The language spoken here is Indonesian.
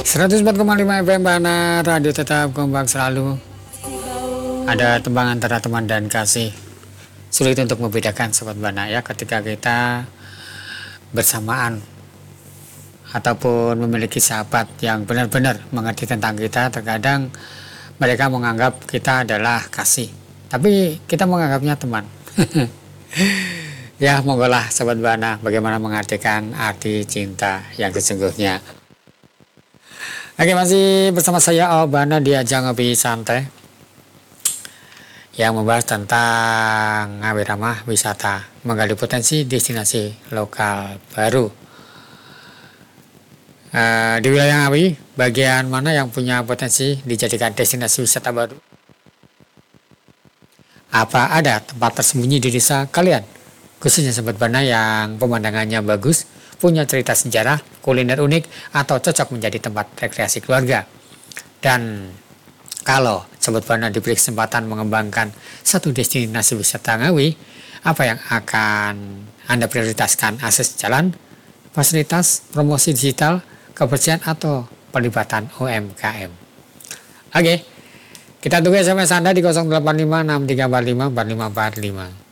104,5 FM Bana, radio tetap kompak selalu. Ada tembang antara teman dan kasih. Sulit untuk membedakan Sobat Bana ya, ketika kita bersamaan ataupun memiliki sahabat yang benar-benar mengerti tentang kita. Terkadang mereka menganggap kita adalah kasih, tapi kita menganggapnya teman. Ya, monggolah Sobat Bana, bagaimana mengartikan arti cinta yang sesungguhnya. Oke, masih bersama saya Bana di ajang ngopi santai yang membahas tentang ngawi ramah wisata, menggali potensi destinasi lokal baru. Di wilayah Ngawi, bagian mana yang punya potensi dijadikan destinasi wisata baru? Apa ada tempat tersembunyi di desa kalian? Khususnya Sobat Bana yang pemandangannya bagus, punya cerita sejarah, kuliner unik, atau cocok menjadi tempat rekreasi keluarga. Dan kalau Sobat Bana diberi kesempatan mengembangkan satu destinasi wisata Ngawi, apa yang akan Anda prioritaskan? Akses jalan, fasilitas, promosi digital, kebersihan, atau pelibatan UMKM? Oke, kita tunggu SMS Anda di 0856 345 4545.